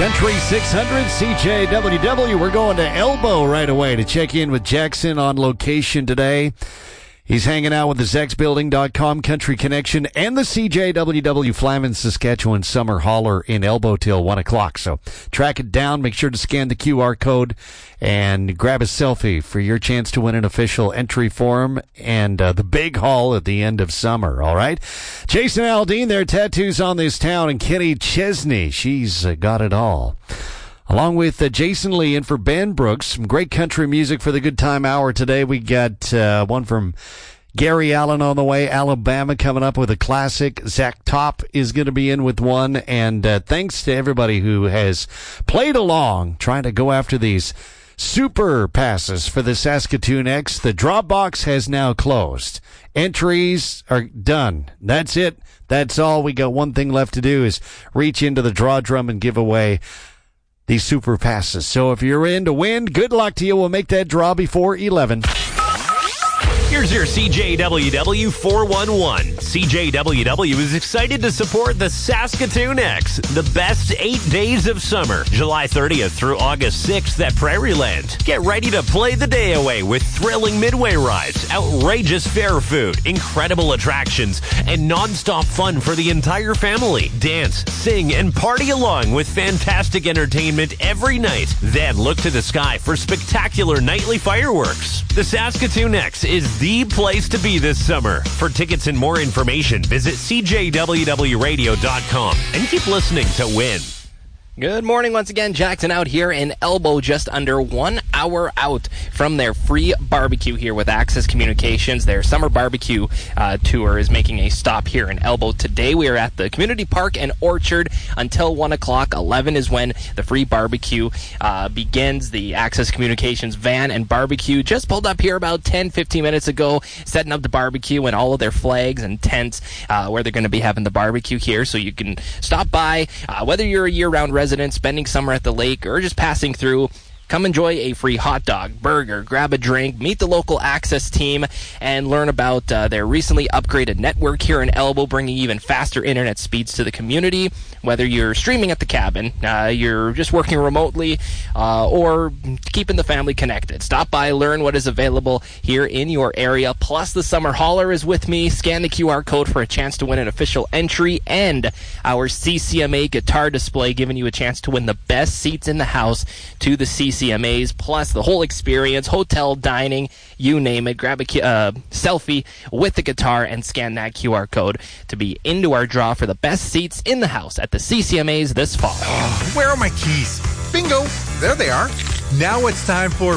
Country 600 CJWW. We're going to Elbow right away to check in with Jackson on location today. He's hanging out with the ZexBuilding.com Country Connection and the CJWW Flamin, Saskatchewan Summer Hauler in Elbow till 1 o'clock. So track it down. Make sure to scan the QR code and grab a selfie for your chance to win an official entry form and the big haul at the end of summer. All right. Jason Aldean there, Tattoos on This Town, and Kenny Chesney. She's got it all. Along with Jason Lee and for Ben Brooks, some great country music for the Good Time Hour today. We got one from Gary Allen on the way, Alabama coming up with a classic. Zach Top is going to be in with one. And thanks to everybody who has played along, trying to go after these super passes for the Saskatoon X. The drop box has now closed. Entries are done. That's it. That's all. We got one thing left to do is reach into the draw drum and give away these super passes. So if you're in to win, good luck to you. We'll make that draw before 11. Here's your CJWW 411. CJWW is excited to support the Saskatoon X, the best 8 days of summer, July 30th through August 6th at Prairieland. Get ready to play the day away with thrilling midway rides, outrageous fair food, incredible attractions, and nonstop fun for the entire family. Dance, sing, and party along with fantastic entertainment every night. Then look to the sky for spectacular nightly fireworks. The Saskatoon X is the place to be this summer. For tickets and more information, visit CJWWRadio.com and keep listening to win. Good morning once again. Jackson out here in Elbow, just under 1 hour out from their free barbecue here with Access Communications. Their summer barbecue tour is making a stop here in Elbow today. We are at the Community Park and Orchard until 1 o'clock. 11 is when the free barbecue begins. The Access Communications van and barbecue just pulled up here about 10-15 minutes ago, setting up the barbecue and all of their flags and tents where they're going to be having the barbecue here. So you can stop by, whether you're a year-round resident, spending summer at the lake, or just passing through. Come enjoy a free hot dog, burger, grab a drink, meet the local Access team, and learn about their recently upgraded network here in Elbow, bringing even faster internet speeds to the community. Whether you're streaming at the cabin, you're just working remotely, or keeping the family connected. Stop by, learn what is available here in your area. Plus, the Summer Hauler is with me. Scan the QR code for a chance to win an official entry, and our CCMA guitar display, giving you a chance to win the best seats in the house to the CCMAs, plus the whole experience, hotel, dining, you name it. Grab a selfie with the guitar and scan that QR code to be into our draw for the best seats in the house at the CCMAs this fall. Oh, where are my keys? Bingo! There they are. Now it's time for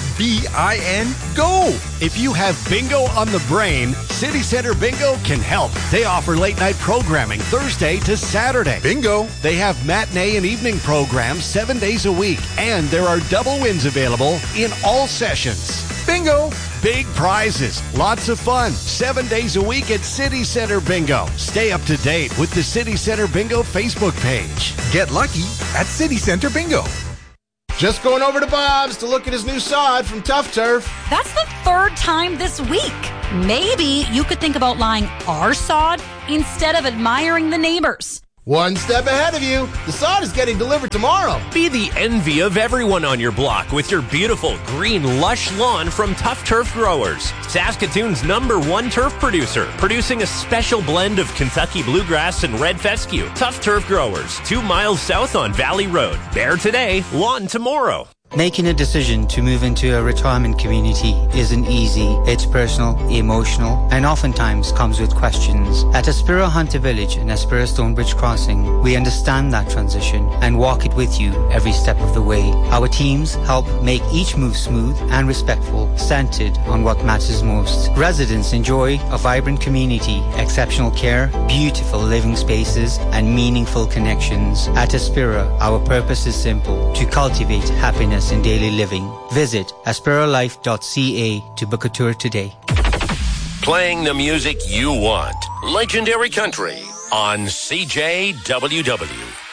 BIN-GO! If you have bingo on the brain, City Center Bingo can help. They offer late-night programming Thursday to Saturday. Bingo! They have matinee and evening programs 7 days a week, and there are double wins available in all sessions. Bingo! Big prizes, lots of fun, 7 days a week at City Center Bingo. Stay up to date with the City Center Bingo Facebook page. Get lucky at City Center Bingo. Just going over to Bob's to look at his new sod from Tough Turf. That's the third time this week. Maybe you could think about buying our sod instead of admiring the neighbors. One step ahead of you. The sod is getting delivered tomorrow. Be the envy of everyone on your block with your beautiful green lush lawn from Tough Turf Growers. Saskatoon's #1 turf producer, producing a special blend of Kentucky bluegrass and red fescue. Tough Turf Growers, 2 miles south on Valley Road. Bare today, lawn tomorrow. Making a decision to move into a retirement community isn't easy. It's personal, emotional, and oftentimes comes with questions. At Aspira Hunter Village and Aspira Stonebridge Crossing, we understand that transition and walk it with you every step of the way. Our teams help make each move smooth and respectful, centered on what matters most. Residents enjoy a vibrant community, exceptional care, beautiful living spaces, and meaningful connections. At Aspira, our purpose is simple: to cultivate happiness in daily living. Visit aspiralife.ca to book a tour today. Playing the music you want. Legendary Country on CJWW.